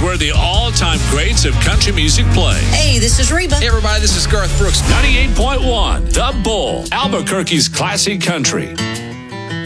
where the all-time greats of country music play. Hey, this is Reba. Hey, everybody, this is Garth Brooks. 98.1, The Bull, Albuquerque's classic country.